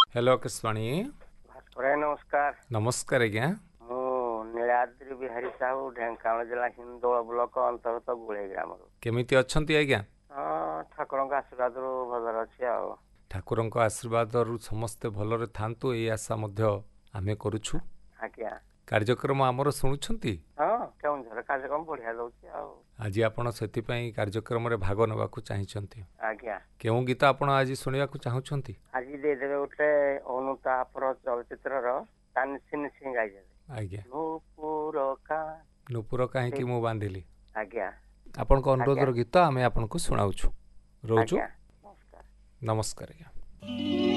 Hello Akashvani. Bhaskar नमस्कार। नमस्कार आज्ञा। मु नीलाद्रि बिहारी साहू ढेंकानाल जिला हिंदोल ब्लॉक अंतर्गत गुळे ग्राम। केमिति अछंती आज्ञा? हाँ ठाकुर आशीर्वाद भल अच्छी आओ। ठाकुर आशीर्वाद समस्ते भलरे थांतु ए आशा मध्य आमे करूछु। आज्ञा कार्यक्रम आमर शुणुछंती? हाँ केउंझर कार्यक्रम बढ़िया दउछि आओ। आज आपण सेतिपई कार्यक्रम रे भाग नेबाकू चाहिछंती। आज्ञा केउ गीत आपण आज सुनिबाकू चाहुछंती? आज दे देबे उठे अनुतापर चलचित्र रो तानसिन सिंह गाई आज्ञा नुपुर काहे कि मु बांधिली। आज्ञा आपण को अनुरोधर गीत आमे आपण को सुनाउछु। रोजु आज्ञा नमस्कार। नमस्कार आज्ञा।